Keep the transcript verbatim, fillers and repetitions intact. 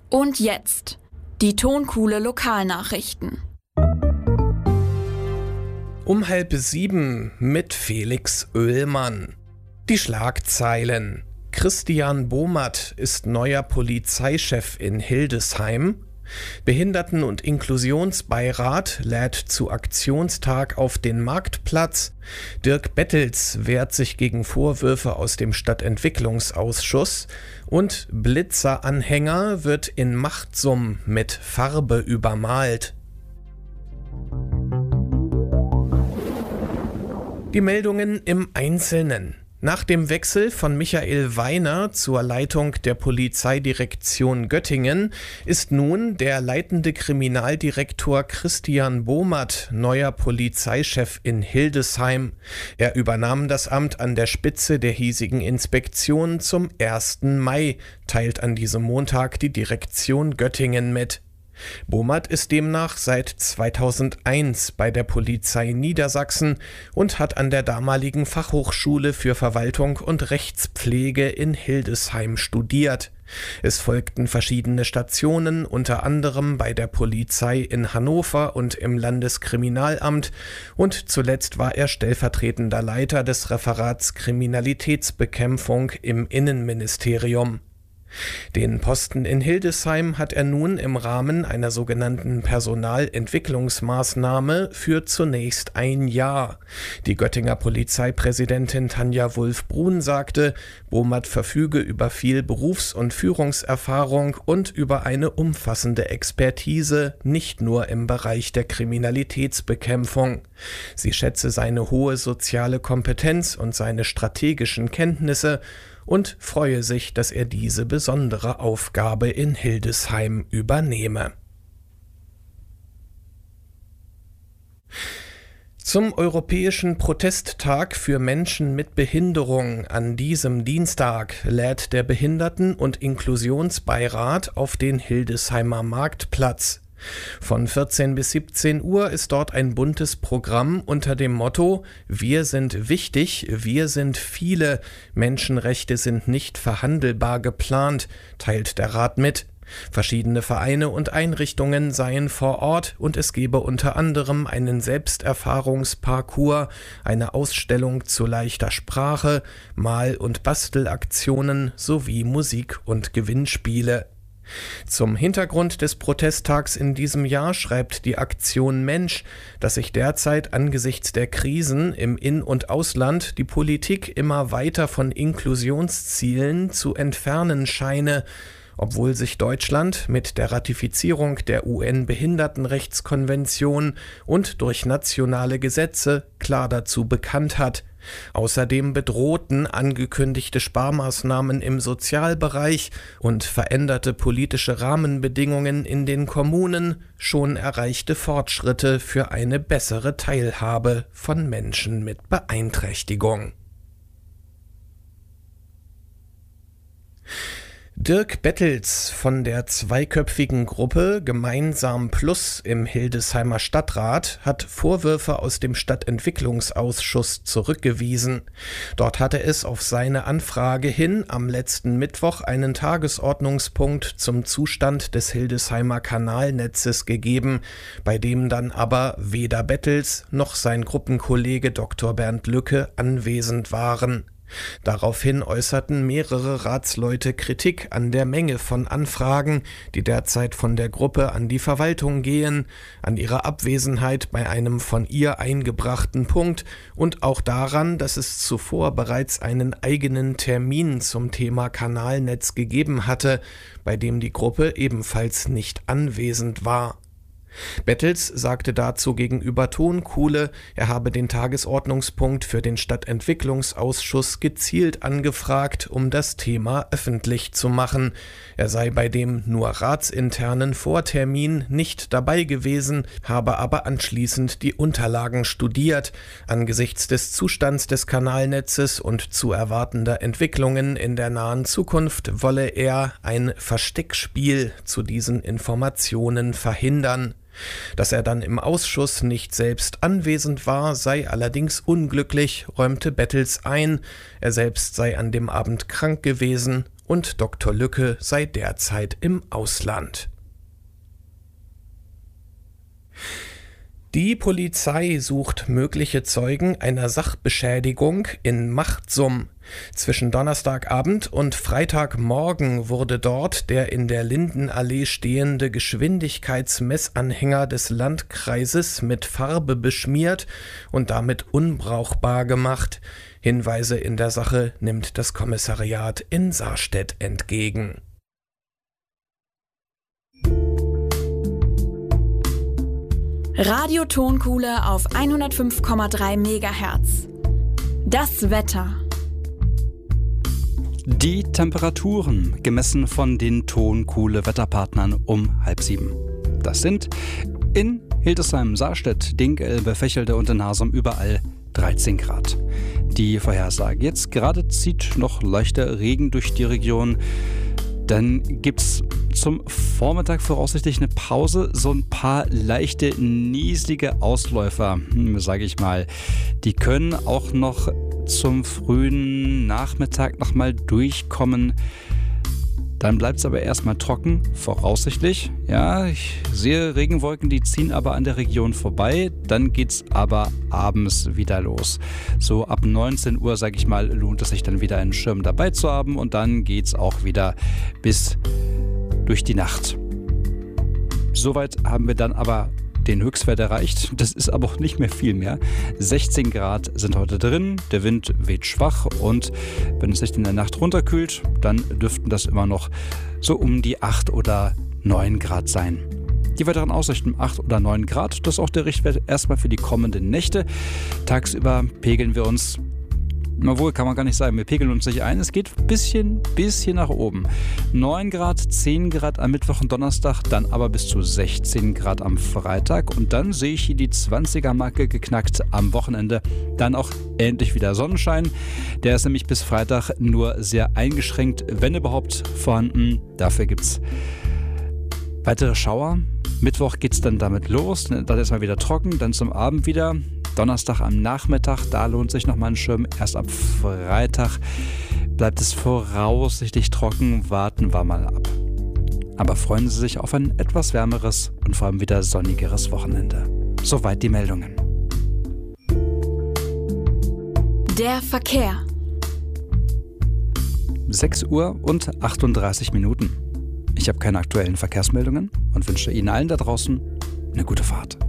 Und jetzt die Tonkuhle Lokalnachrichten. Um halb sieben mit Felix Oehlmann. Die Schlagzeilen: Christian Bohmert ist neuer Polizeichef in Hildesheim. Behinderten- und Inklusionsbeirat lädt zu Aktionstag auf den Marktplatz. Dirk Bettels wehrt sich gegen Vorwürfe aus dem Stadtentwicklungsausschuss. Und Blitzer-Anhänger wird in Machtsum mit Farbe übermalt. Die Meldungen im Einzelnen. Nach dem Wechsel von Michael Weiner zur Leitung der Polizeidirektion Göttingen ist nun der leitende Kriminaldirektor Christian Bohmert neuer Polizeichef in Hildesheim. Er übernahm das Amt an der Spitze der hiesigen Inspektion zum ersten Mai, teilt an diesem Montag die Direktion Göttingen mit. Bohmert ist demnach seit zweitausendeins bei der Polizei Niedersachsen und hat an der damaligen Fachhochschule für Verwaltung und Rechtspflege in Hildesheim studiert. Es folgten verschiedene Stationen, unter anderem bei der Polizei in Hannover und im Landeskriminalamt, und zuletzt war er stellvertretender Leiter des Referats Kriminalitätsbekämpfung im Innenministerium. Den Posten in Hildesheim hat er nun im Rahmen einer sogenannten Personalentwicklungsmaßnahme für zunächst ein Jahr. Die Göttinger Polizeipräsidentin Tanja Wulff-Brun sagte, Bohmert verfüge über viel Berufs- und Führungserfahrung und über eine umfassende Expertise, nicht nur im Bereich der Kriminalitätsbekämpfung. Sie schätze seine hohe soziale Kompetenz und seine strategischen Kenntnisse und freue sich, dass er diese besondere Aufgabe in Hildesheim übernehme. Zum Europäischen Protesttag für Menschen mit Behinderung an diesem Dienstag lädt der Behinderten- und Inklusionsbeirat auf den Hildesheimer Marktplatz. Von vierzehn bis siebzehn Uhr ist dort ein buntes Programm unter dem Motto „Wir sind wichtig, wir sind viele, Menschenrechte sind nicht verhandelbar geplant“, teilt der Rat mit. Verschiedene Vereine und Einrichtungen seien vor Ort und es gebe unter anderem einen Selbsterfahrungsparcours, eine Ausstellung zu leichter Sprache, Mal- und Bastelaktionen sowie Musik- und Gewinnspiele. Zum Hintergrund des Protesttags in diesem Jahr schreibt die Aktion Mensch, dass sich derzeit angesichts der Krisen im In- und Ausland die Politik immer weiter von Inklusionszielen zu entfernen scheine, obwohl sich Deutschland mit der Ratifizierung der U N-Behindertenrechtskonvention und durch nationale Gesetze klar dazu bekannt hat. Außerdem bedrohten angekündigte Sparmaßnahmen im Sozialbereich und veränderte politische Rahmenbedingungen in den Kommunen schon erreichte Fortschritte für eine bessere Teilhabe von Menschen mit Beeinträchtigung. Dirk Bettels von der zweiköpfigen Gruppe Gemeinsam Plus im Hildesheimer Stadtrat hat Vorwürfe aus dem Stadtentwicklungsausschuss zurückgewiesen. Dort hatte es auf seine Anfrage hin am letzten Mittwoch einen Tagesordnungspunkt zum Zustand des Hildesheimer Kanalnetzes gegeben, bei dem dann aber weder Bettels noch sein Gruppenkollege Doktor Bernd Lücke anwesend waren. Daraufhin äußerten mehrere Ratsleute Kritik an der Menge von Anfragen, die derzeit von der Gruppe an die Verwaltung gehen, an ihrer Abwesenheit bei einem von ihr eingebrachten Punkt und auch daran, dass es zuvor bereits einen eigenen Termin zum Thema Kanalnetz gegeben hatte, bei dem die Gruppe ebenfalls nicht anwesend war. Bettels sagte dazu gegenüber Tonkuhle, er habe den Tagesordnungspunkt für den Stadtentwicklungsausschuss gezielt angefragt, um das Thema öffentlich zu machen. Er sei bei dem nur ratsinternen Vortermin nicht dabei gewesen, habe aber anschließend die Unterlagen studiert. Angesichts des Zustands des Kanalnetzes und zu erwartender Entwicklungen in der nahen Zukunft wolle er ein Versteckspiel zu diesen Informationen verhindern. Dass er dann im Ausschuss nicht selbst anwesend war, sei allerdings unglücklich, räumte Bettels ein. Er selbst sei an dem Abend krank gewesen und Doktor Lücke sei derzeit im Ausland. Die Polizei sucht mögliche Zeugen einer Sachbeschädigung in Machtsum. Zwischen Donnerstagabend und Freitagmorgen wurde dort der in der Lindenallee stehende Geschwindigkeitsmessanhänger des Landkreises mit Farbe beschmiert und damit unbrauchbar gemacht. Hinweise in der Sache nimmt das Kommissariat in Sarstedt entgegen. Radio-Tonkuhle auf hundertfünf Komma drei Megahertz. Das Wetter. Die Temperaturen, gemessen von den Tonkuhle-Wetterpartnern um halb sieben. Das sind in Hildesheim, Sarstedt, Dink-Elbe, Vechelde und in Harsum überall dreizehn Grad. Die Vorhersage: Jetzt gerade zieht noch leichter Regen durch die Region. Dann gibt es zum Vormittag voraussichtlich eine Pause, so ein paar leichte, nieselige Ausläufer, hm, sage ich mal. Die können auch noch zum frühen Nachmittag nochmal durchkommen. Dann bleibt es aber erstmal trocken, voraussichtlich. Ja, ich sehe Regenwolken, die ziehen aber an der Region vorbei. Dann geht's aber abends wieder los. So ab neunzehn Uhr, sage ich mal, lohnt es sich dann wieder einen Schirm dabei zu haben. Und dann geht's auch wieder bis durch die Nacht. Soweit haben wir dann aber den Höchstwert erreicht. Das ist aber auch nicht mehr viel mehr. sechzehn Grad sind heute drin, der Wind weht schwach und wenn es sich in der Nacht runterkühlt, dann dürften das immer noch so um die acht oder neun Grad sein. Die weiteren Aussichten acht oder neun Grad, das ist auch der Richtwert erstmal für die kommenden Nächte. Tagsüber pegeln wir uns, obwohl kann man gar nicht sagen, wir pegeln uns nicht ein, es geht ein bisschen, bisschen nach oben. neun Grad, zehn Grad am Mittwoch und Donnerstag, dann aber bis zu sechzehn Grad am Freitag und dann sehe ich hier die zwanziger-Marke geknackt am Wochenende. Dann auch endlich wieder Sonnenschein, der ist nämlich bis Freitag nur sehr eingeschränkt, wenn überhaupt vorhanden. Dafür gibt es weitere Schauer. Mittwoch geht es dann damit los, dann ist mal wieder trocken, dann zum Abend wieder. Donnerstag am Nachmittag, da lohnt sich nochmal ein Schirm. Erst ab Freitag bleibt es voraussichtlich trocken, warten wir mal ab. Aber freuen Sie sich auf ein etwas wärmeres und vor allem wieder sonnigeres Wochenende. Soweit die Meldungen. Der Verkehr. sechs Uhr und achtunddreißig Minuten. Ich habe keine aktuellen Verkehrsmeldungen und wünsche Ihnen allen da draußen eine gute Fahrt.